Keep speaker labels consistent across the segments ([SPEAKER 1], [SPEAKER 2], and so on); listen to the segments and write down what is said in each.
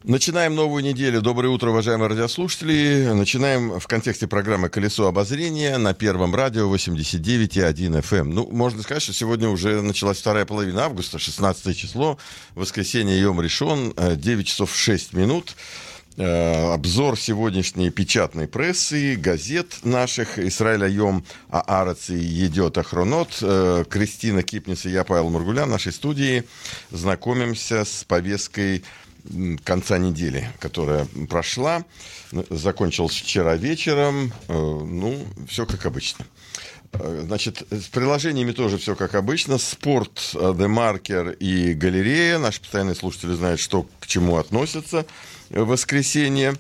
[SPEAKER 1] Начинаем новую неделю. Доброе утро, уважаемые радиослушатели. Начинаем в контексте программы «Колесо обозрения» на Первом радио 89,1 FM. Ну, можно сказать, что сегодня уже началась вторая половина августа, 16 число, воскресенье, Йом Ришон, 9 часов 6 минут. Обзор сегодняшней печатной прессы, газет наших. Исраэль Айом, Аарец и Едиот Ахронот. Кристина Кипниц и я, Павел Маргулян, в нашей студии. Знакомимся с повесткой конца недели, которая прошла. Закончилась вчера вечером. Ну, все как обычно. Значит, с приложениями тоже все как обычно. Спорт, The Marker и галерея. Наши постоянные слушатели знают, что к чему относятся в воскресенье.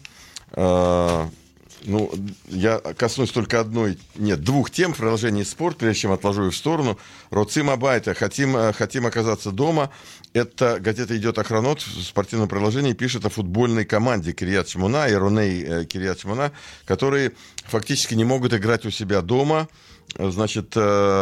[SPEAKER 1] Ну, я коснусь только двух тем в приложении «Спорт», прежде чем отложу их в сторону. «Роцим абайта», хотим оказаться дома. Это газета «Идет Ахронот» в спортивном приложении пишет о футбольной команде Кирьят Шмона, Ироней Кирьят Шмона, которые фактически не могут играть у себя дома. Значит,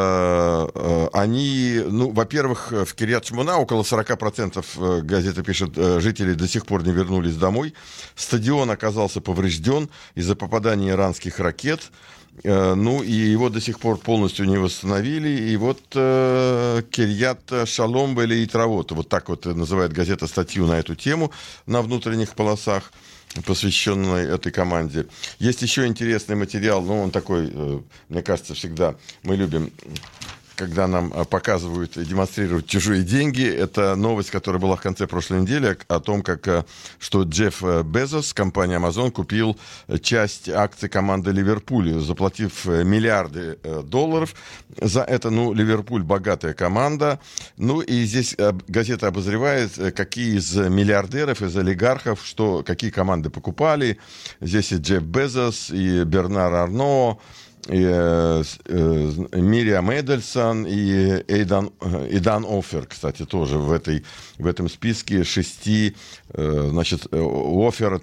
[SPEAKER 1] они, во-первых, в Кирьят Шмона около 40%, газета пишет, жителей до сих пор не вернулись домой. Стадион оказался поврежден из-за попадания иранских ракет. Ну, и его до сих пор полностью не восстановили. И вот Кирьят Шалом или Итравот, вот так вот называет газета статью на эту тему на внутренних полосах, посвященной этой команде. Есть еще интересный материал, он такой, мне кажется, всегда мы любим, когда нам показывают и демонстрируют чужие деньги. Это новость, которая была в конце прошлой недели, о том, что Джефф Безос, компания Amazon, купил часть акций команды Ливерпуль, заплатив миллиарды долларов за это. Ливерпуль богатая команда. И здесь газета обозревает, какие из миллиардеров, из олигархов, какие команды покупали. Здесь и Джефф Безос, и Бернар Арно, и Мириам Эдельсон, и Эйдан Офер, кстати, тоже в этом списке 6, значит, у Офера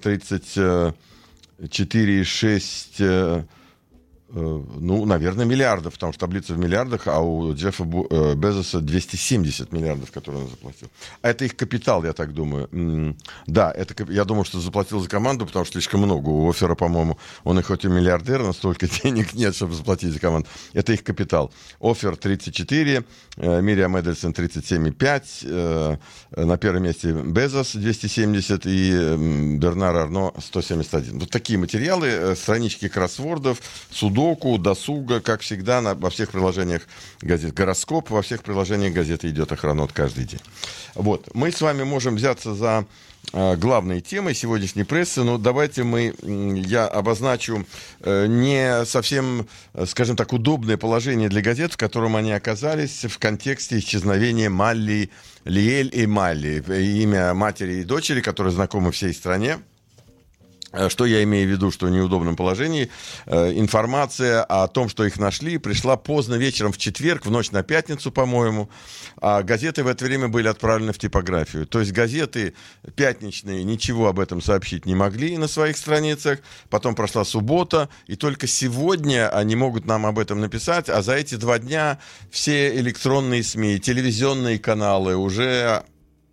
[SPEAKER 1] 34,6, наверное, миллиардов, потому что таблица в миллиардах, а у Джеффа Безоса 270 миллиардов, которые он заплатил. А это их капитал, я так думаю. Да, я думаю, что заплатил за команду, потому что слишком много. У Оффера, по-моему, он и хоть и миллиардер, но столько денег нет, чтобы заплатить за команду. Это их капитал. Оффер 34, Мириам Эдельсон 37,5, на первом месте Безос 270 и Бернар Арно 171. Вот такие материалы, странички кроссвордов, судов, досуга, как всегда, во всех приложениях газет. Гороскоп во всех приложениях газеты «Идет Ахронот» каждый день. Вот. Мы с вами можем взяться за главные темы сегодняшней прессы, но давайте я обозначу не совсем, скажем так, удобное положение для газет, в котором они оказались в контексте исчезновения Малли, Лиэль и Малли, имя матери и дочери, которые знакомы всей стране. Что я имею в виду, что в неудобном положении? Информация о том, что их нашли, пришла поздно вечером в четверг, в ночь на пятницу, по-моему. А газеты в это время были отправлены в типографию. То есть газеты пятничные ничего об этом сообщить не могли на своих страницах. Потом прошла суббота, и только сегодня они могут нам об этом написать. А за эти 2 дня все электронные СМИ, телевизионные каналы уже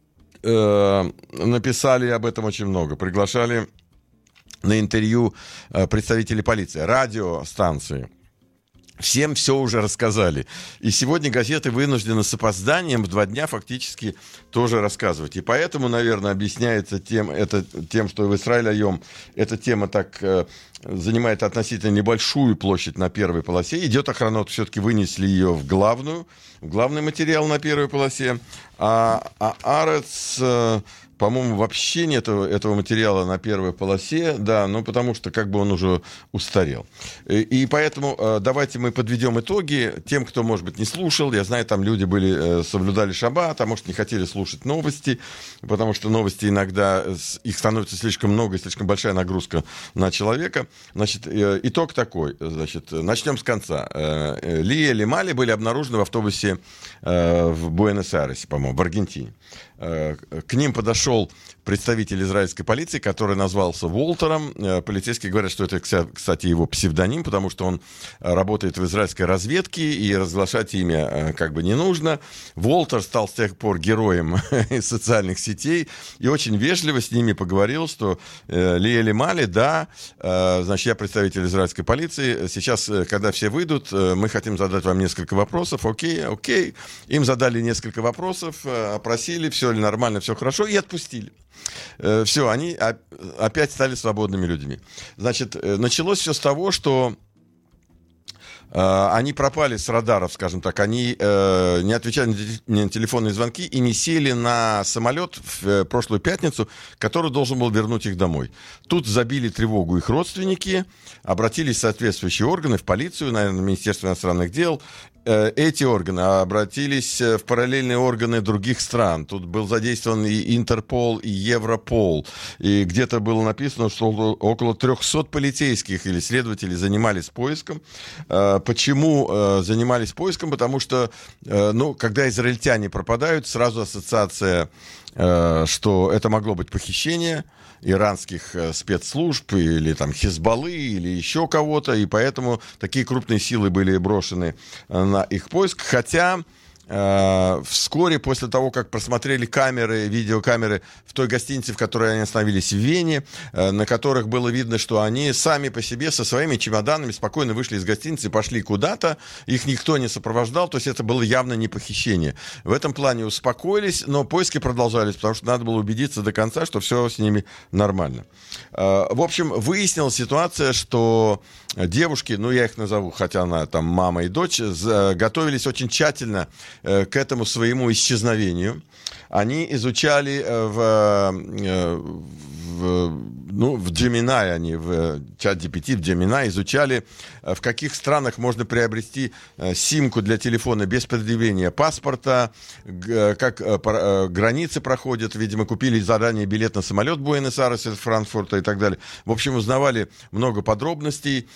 [SPEAKER 1] написали об этом очень много. Приглашали на интервью представителей полиции, радиостанции. Всем все уже рассказали. И сегодня газеты вынуждены с опозданием в 2 дня фактически тоже рассказывать. И поэтому, наверное, объясняется тем, что в Исраэль Айом эта тема так занимает относительно небольшую площадь на первой полосе. Идет Ахронот, все-таки вынесли ее в главный материал на первой полосе. А Аарец, по-моему, вообще нет этого материала на первой полосе, да, потому что он уже устарел. И поэтому давайте мы подведем итоги тем, кто, может быть, не слушал. Я знаю, там люди соблюдали шаббат, а может, не хотели слушать новости, потому что новости иногда, их становится слишком много, слишком большая нагрузка на человека. Значит, итог такой. Значит, начнем с конца. Лиэль и Малли были обнаружены в автобусе в Буэнос-Айресе, по-моему, в Аргентине. К ним подошел представитель израильской полиции, который назвался Уолтером. Полицейские говорят, что это, кстати, его псевдоним, потому что он работает в израильской разведке, и разглашать имя как бы не нужно. Уолтер стал с тех пор героем из социальных сетей и очень вежливо с ними поговорил, что Лиэль Эмали, да, значит, я представитель израильской полиции, сейчас, когда все выйдут, мы хотим задать вам несколько вопросов. Окей. Им задали несколько вопросов, опросили, все ли нормально, все хорошо, и отпустили. Все, они опять стали свободными людьми. Значит, началось все с того, что они пропали с радаров, скажем так, они не отвечали на телефонные звонки и не сели на самолет в прошлую пятницу, который должен был вернуть их домой. Тут забили тревогу их родственники, обратились в соответствующие органы, в полицию, наверное, в Министерство иностранных дел. Эти органы обратились в параллельные органы других стран. Тут был задействован и Интерпол, и Европол. И где-то было написано, что около 300 полицейских или следователей занимались поиском. Почему занимались поиском? Потому что, когда израильтяне пропадают, сразу ассоциация, что это могло быть похищение иранских спецслужб или там Хизбаллы или еще кого-то, и поэтому такие крупные силы были брошены на их поиск, хотя вскоре после того, как просмотрели видеокамеры в той гостинице, в которой они остановились в Вене, на которых было видно, что они сами по себе со своими чемоданами спокойно вышли из гостиницы, пошли куда-то, их никто не сопровождал, то есть это было явно не похищение. В этом плане успокоились, но поиски продолжались, потому что надо было убедиться до конца, что все с ними нормально. В общем, выяснилась ситуация, что девушки, я их назову, хотя она там мама и дочь, готовились очень тщательно к этому своему исчезновению. Они изучали в Gemini, в ChatGPT, в Gemini изучали, в каких странах можно приобрести симку для телефона без предъявления паспорта, как границы проходят, видимо, купили заранее билет на самолет Буэнос-Айрес из Франкфурта и так далее. В общем, узнавали много подробностей.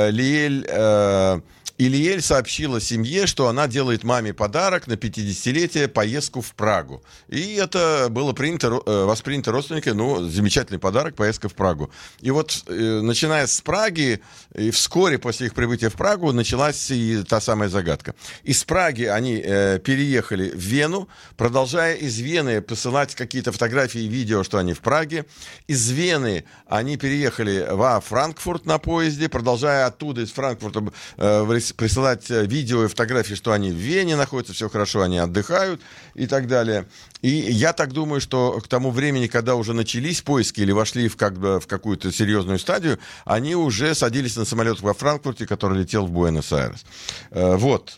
[SPEAKER 1] Лиэль сообщила семье, что она делает маме подарок на 50-летие, поездку в Прагу. И это было воспринято родственниками, замечательный подарок, поездка в Прагу. И вот, начиная с Праги, и вскоре после их прибытия в Прагу, началась и та самая загадка. Из Праги они переехали в Вену, продолжая из Вены посылать какие-то фотографии и видео, что они в Праге. Из Вены они переехали во Франкфурт на поезде, продолжая оттуда, из Франкфурта, присылать видео и фотографии, что они в Вене находятся, все хорошо, они отдыхают и так далее. И я так думаю, что к тому времени, когда уже начались поиски или вошли в какую-то серьезную стадию, они уже садились на самолет во Франкфурте, который летел в Буэнос-Айрес. Вот.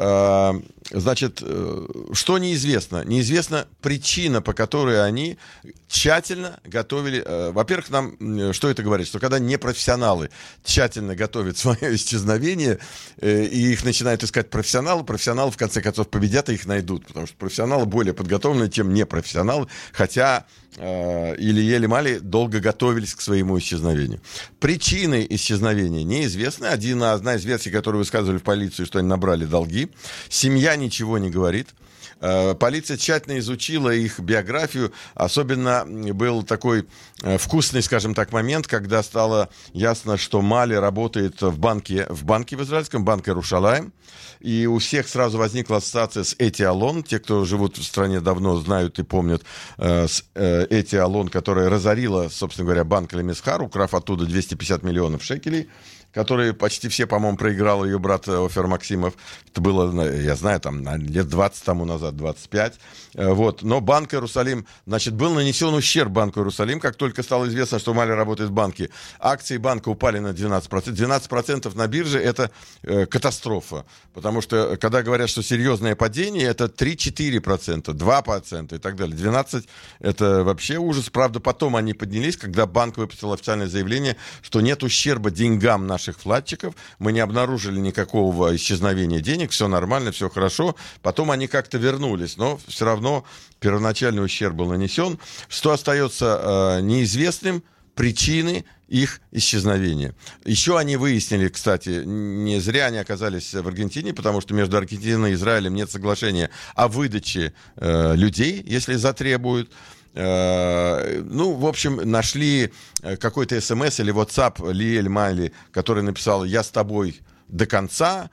[SPEAKER 1] Значит, что неизвестно? Неизвестна причина, по которой они тщательно готовили. Во-первых, нам что это говорит? Что когда непрофессионалы тщательно готовят свое исчезновение, и их начинают искать профессионалы в конце концов победят и их найдут, потому что профессионалы более подготовлены, чем непрофессионалы, хотя Лиэль Эмали долго готовились к своему исчезновению. Причины исчезновения неизвестны. Одна из версий, которую высказывали в полицию, что они набрали долги. Семья ничего не говорит. Полиция тщательно изучила их биографию. Особенно был такой вкусный, скажем так, момент, когда стало ясно, что Мали работает в банке в израильском, банк Иерушалаим. И у всех сразу возникла ассоциация с Эти Алон. Те, кто живут в стране давно, знают и помнят Эти Алон, которая разорила, собственно говоря, банк Лемесхар, украв оттуда 250 миллионов шекелей, которые почти все, по-моему, проиграл ее брат Офер Максимов. Это было, я знаю, там, лет 20 тому назад, 25. Вот. Но Банк Иерусалим, значит, был нанесен ущерб Банку Иерусалим, как только стало известно, что Мали работает в банке. Акции банка упали на 12%. 12% на бирже — это катастрофа. Потому что, когда говорят, что серьезное падение, это 3-4%, 2% и так далее. 12% — это вообще ужас. Правда, потом они поднялись, когда банк выпустил официальное заявление, что нет ущерба деньгам наших вкладчиков, мы не обнаружили никакого исчезновения денег, все нормально, все хорошо. Потом они как-то вернулись, но все равно первоначальный ущерб был нанесен. Что остается неизвестным? Причины их исчезновения. Еще они выяснили, кстати, не зря они оказались в Аргентине, потому что между Аргентиной и Израилем нет соглашения о выдаче людей, если затребуют. Ну, в общем, нашли какой-то СМС или WhatsApp Лиэль Майли, который написал «Я с тобой до конца».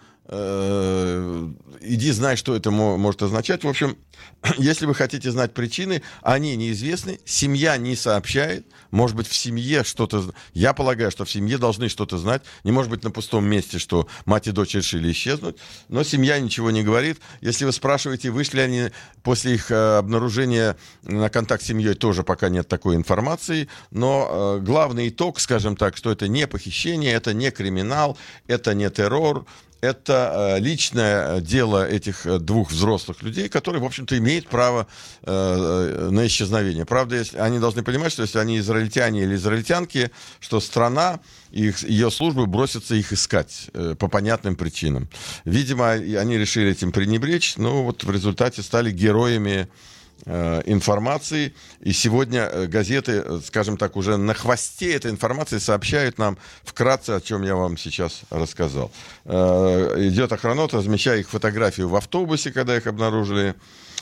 [SPEAKER 1] Иди знай, что это может означать. В общем, если вы хотите знать причины, они неизвестны, семья не сообщает. Может быть, в семье что-то... Я полагаю, что в семье должны что-то знать. Не может быть на пустом месте, что мать и дочь решили исчезнуть. Но семья ничего не говорит. Если вы спрашиваете, вышли они после их обнаружения на контакт с семьей, тоже пока нет такой информации. Но главный итог, скажем так, что это не похищение, это не криминал, это не террор. Это личное дело этих двух взрослых людей, которые, в общем-то, имеют право на исчезновение. Правда, если, они должны понимать, что если они израильтяне или израильтянки, что страна, ее службы бросятся их искать по понятным причинам. Видимо, они решили этим пренебречь, но вот в результате стали героями информации, и сегодня газеты, скажем так, уже на хвосте этой информации сообщают нам вкратце, о чем я вам сейчас рассказал. Идет охранот, размещая их фотографию в автобусе, когда их обнаружили,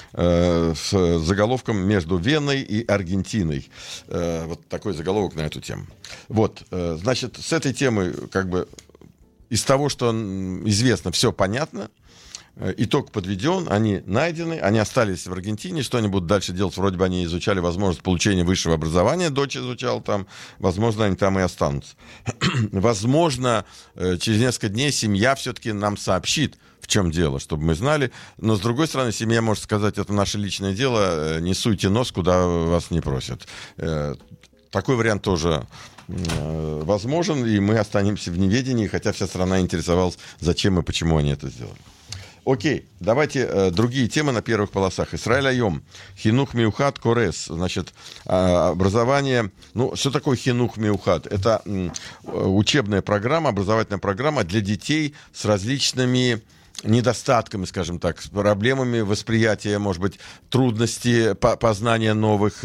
[SPEAKER 1] с заголовком «Между Веной и Аргентиной». Вот такой заголовок на эту тему. Вот, значит, с этой темы, как бы, из того, что известно, все понятно. Итог подведен, они найдены, они остались в Аргентине, что они будут дальше делать, вроде бы они изучали возможность получения высшего образования, дочь изучала там, возможно, они там и останутся. Возможно, через несколько дней семья все-таки нам сообщит, в чем дело, чтобы мы знали, но, с другой стороны, семья может сказать, это наше личное дело, не суйте нос, куда вас не просят. Такой вариант тоже возможен, и мы останемся в неведении, хотя вся страна интересовалась, зачем и почему они это сделали. Окей, давайте другие темы на первых полосах. Исраэль Айом. Хинух Миухат Корес. Значит, образование... Ну, что такое Хинух Миухат? Это учебная программа, образовательная программа для детей с различными недостатками, скажем так, с проблемами восприятия, может быть, трудности познания новых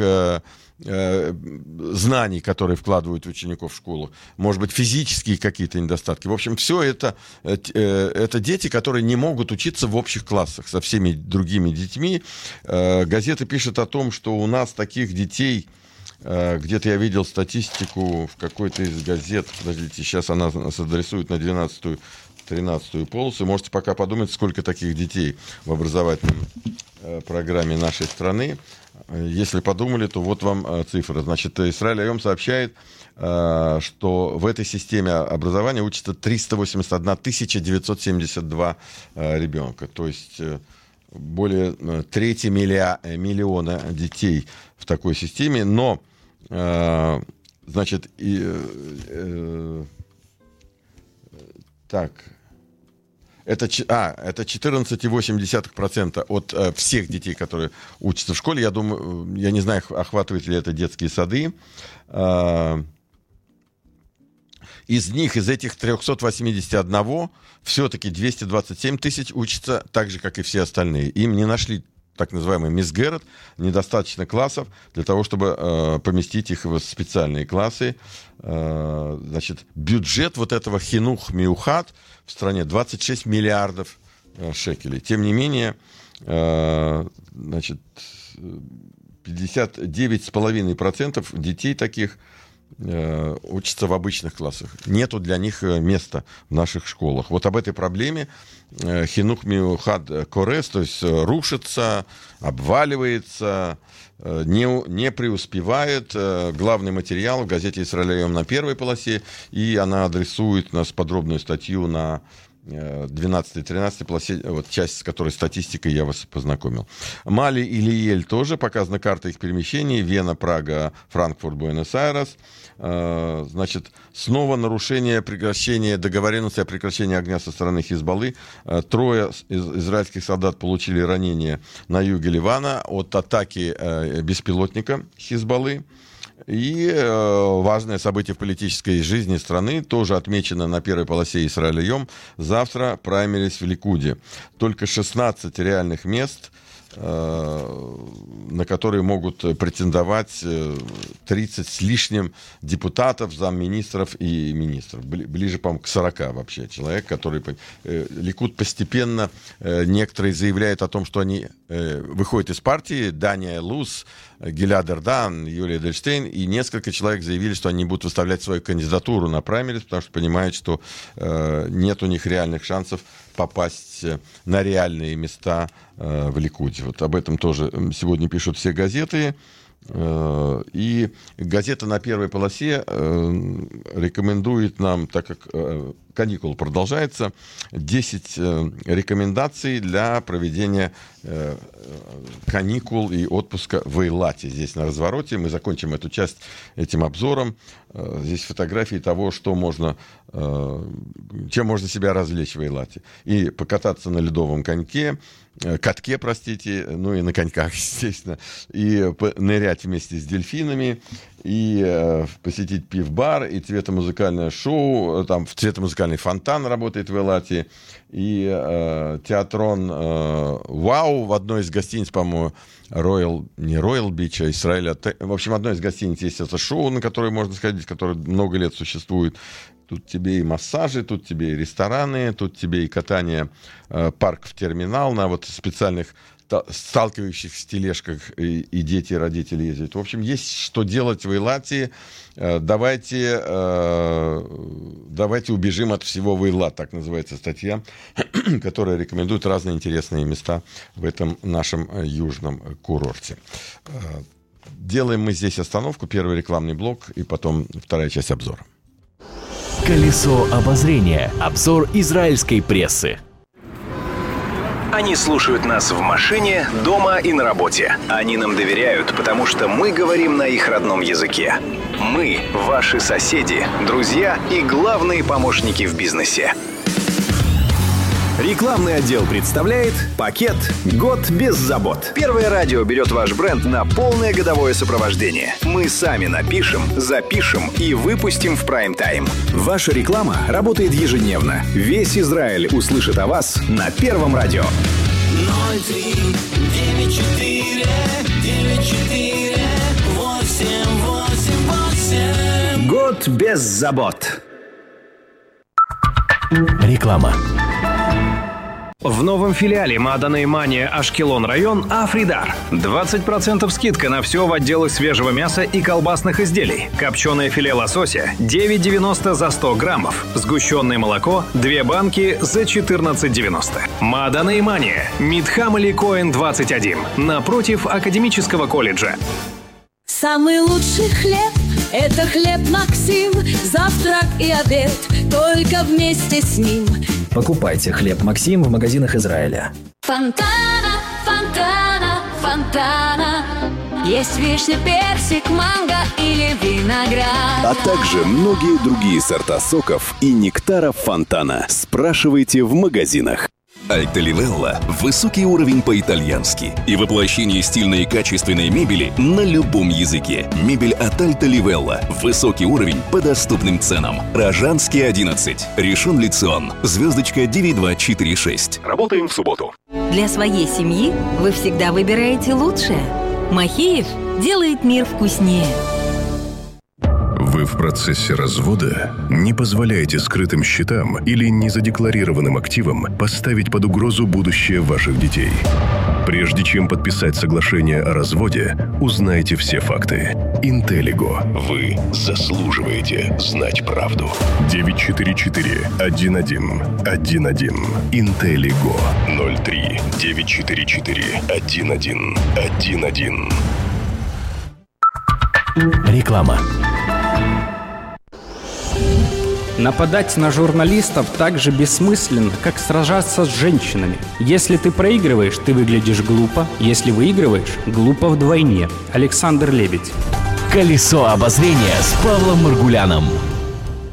[SPEAKER 1] знаний, которые вкладывают учеников в школу, может быть, физические какие-то недостатки. В общем, все это дети, которые не могут учиться в общих классах со всеми другими детьми. Газета пишет о том, что у нас таких детей, где-то я видел статистику в какой-то из газет, подождите, сейчас она нас адресует на 12-ю, 13-ю полосу. Можете пока подумать, сколько таких детей в образовательной программе нашей страны. Если подумали, то вот вам цифра. Значит, Исраэль Айом сообщает, что в этой системе образования учатся 381 972 ребенка. То есть более трети миллиона детей в такой системе. Но, значит, так... Это 14,8% от всех детей, которые учатся в школе. Я думаю, я не знаю, охватывает ли это детские сады. Из них, из этих 381, все-таки 227 тысяч учатся так же, как и все остальные. Им не нашли так называемый мисгерет, недостаточно классов для того, чтобы поместить их в специальные классы. Значит, бюджет вот этого хинух миухат в стране 26 миллиардов шекелей. Тем не менее, значит, 59,5% детей таких учатся в обычных классах. Нету для них места в наших школах. Вот об этой проблеме хинух миухат корес, то есть рушится, обваливается, не преуспевает. Главный материал в газете «Исраэль Айом» на первой полосе, и она адресует нас подробную статью на 12-13 полосе, вот часть, с которой статистикой я вас познакомил. Мали и Лиэль тоже показана карта их перемещений. Вена, Прага, Франкфурт, Буэнос-Айрес. Значит, снова нарушение прекращения договоренности о прекращении огня со стороны Хизбаллы. 3 израильских солдат получили ранения на юге Ливана от атаки беспилотника Хизбаллы. И важное событие в политической жизни страны тоже отмечено на первой полосе Исраэль Айом. Завтра праймерис в Ликуде. Только 16 реальных мест, на которые могут претендовать 30 с лишним депутатов, замминистров и министров. Ближе, по-моему, к 40 вообще человек, который... Ликуд постепенно, некоторые заявляют о том, что они выходят из партии. Дания Луз, Гилад Эрдан, Юлия Эдельштейн, и несколько человек заявили, что они будут выставлять свою кандидатуру на праймерис, потому что понимают, что нет у них реальных шансов попасть на реальные места в Ликуде. Вот об этом тоже сегодня пишут все газеты. И газета «На первой полосе» рекомендует нам, так как каникул продолжается, 10 рекомендаций для проведения каникул и отпуска в Эйлате. Здесь на развороте. Мы закончим эту часть этим обзором. Здесь фотографии того, что можно, чем можно себя развлечь в Эйлате. И покататься на ледовом катке, ну и на коньках, естественно, и нырять вместе с дельфинами, и посетить пив-бар, и цветомузыкальное шоу, там цветомузыкальный фонтан работает в Эйлате, и театрон «Вау» в одной из гостиниц, по-моему, не Royal Beach, а Израиль. В общем, одной из гостиниц есть это шоу, на которое можно сходить, которое много лет существует. Тут тебе и массажи, тут тебе и рестораны, тут тебе и катание парк в терминал на вот специальных сталкивающихся тележках, и дети, и родители ездят. В общем, есть что делать в Эйлате. Давайте убежим от всего в Эйлат, так называется статья, которая рекомендует разные интересные места в этом нашем южном курорте. Делаем мы здесь остановку, первый рекламный блок, и потом вторая часть обзора.
[SPEAKER 2] Колесо обозрения. Обзор израильской прессы.
[SPEAKER 3] Они слушают нас в машине, дома и на работе. Они нам доверяют, потому что мы говорим на их родном языке. Мы – ваши соседи, друзья и главные помощники в бизнесе. Рекламный отдел представляет пакет «Год без забот». Первое радио берет ваш бренд на полное годовое сопровождение. Мы сами напишем, запишем и выпустим в прайм-тайм. Ваша реклама работает ежедневно. Весь Израиль услышит о вас на Первом радио. 03-94-94-888. Год без забот.
[SPEAKER 2] Реклама.
[SPEAKER 3] В новом филиале Маадана Имания Ашкелон район Афридар. 20% скидка на все в отделах свежего мяса и колбасных изделий. Копченое филе лосося 9,90 за 100 граммов. Сгущенное молоко 2 банки за 14,90. Маадана Имания. Митхам Али Коэн 21. Напротив Академического колледжа.
[SPEAKER 4] Самый лучший хлеб – это хлеб Максим. Завтрак и обед только вместе с ним.
[SPEAKER 5] Покупайте хлеб Максим в магазинах Израиля.
[SPEAKER 4] Фонтана, фонтана, фонтана. Есть вишня, персик, манго или виноград.
[SPEAKER 6] А также многие другие сорта соков и нектаров Фонтана. Спрашивайте в магазинах. Альта Ливелла – высокий уровень по-итальянски и воплощение стильной и качественной мебели на любом языке. Мебель от Альта Ливелла. Высокий уровень по доступным ценам. Рожанский 11. Ришон Лецион. Звездочка 9246. Работаем в субботу.
[SPEAKER 7] Для своей семьи вы всегда выбираете лучшее. Махеев делает мир вкуснее.
[SPEAKER 8] Вы в процессе развода? Не позволяйте скрытым счетам или незадекларированным активам поставить под угрозу будущее ваших детей. Прежде чем подписать соглашение о разводе, узнайте все факты. Интеллиго. Вы заслуживаете знать правду. 944-11-11. Интеллиго. 03-944-11-11.
[SPEAKER 2] Реклама.
[SPEAKER 9] Нападать на журналистов так же бессмысленно, как сражаться с женщинами. Если ты проигрываешь, ты выглядишь глупо. Если выигрываешь, глупо вдвойне. Александр Лебедь.
[SPEAKER 2] Колесо обозрения с Павлом Маргуляном.